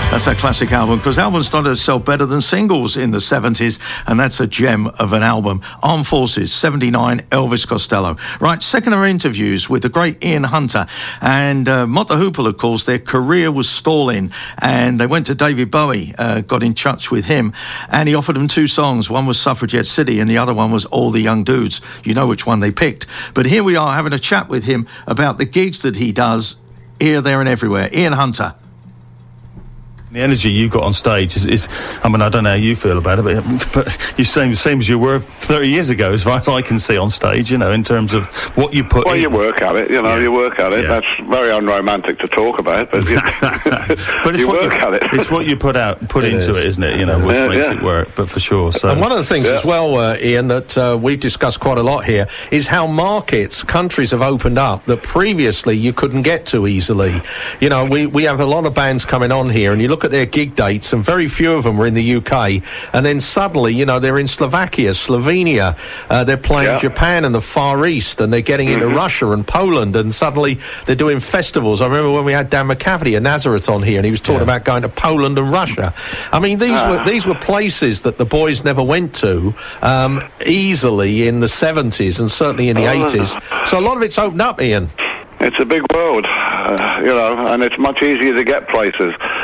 That's a classic album, because albums started to sell better than singles in the 70s, and that's a gem of an album. Armed Forces, 79, Elvis Costello. Right, second are interviews with the great Ian Hunter, and Mott the Hoople, of course, their career was stalling, and they went to David Bowie, got in touch with him, and he offered them two songs. One was Suffragette City, and the other one was All the Young Dudes. You know which one they picked. But here we are having a chat with him about the gigs that he does here, there, and everywhere. Ian Hunter. The energy you got on stage is I mean, I don't know how you feel about it, but you same as you were 30 years ago, as far as I can see on stage, you know, in terms of what you put in. You work at it, you know, you work at it. Yeah. That's very unromantic to talk about, but, but you work at it. It's what you put into it, isn't it? You know, which makes it work, but for sure. So. And one of the things as well, Ian, that we've discussed quite a lot here is how countries have opened up that previously you couldn't get to easily. You know, we have a lot of bands coming on here, and you look at their gig dates, and very few of them were in the UK, and then suddenly, you know, they're in Slovakia, Slovenia, they're playing Japan and the Far East, and they're getting into Russia and Poland, and suddenly they're doing festivals. I remember when we had Dan McCafferty of Nazareth on here, and he was talking about going to Poland and Russia. I mean, these were places that the boys never went to easily in the 70s and certainly in the 80s. So a lot of it's opened up, Ian. It's a big world, you know, and it's much easier to get places.